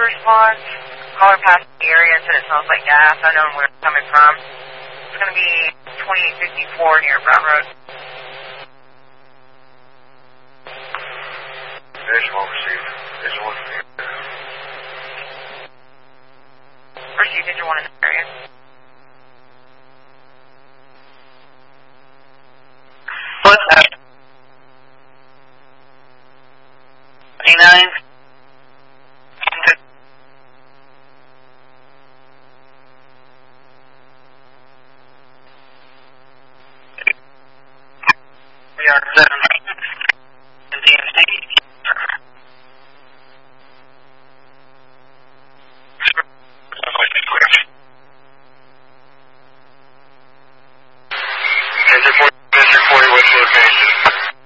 response. Caller passed the area and said it smells like gas. I know where it's coming from. It's going to be 2854 near Brown Road. Visual received. Visual received. Received Visual 1 in the area. What's that? 29?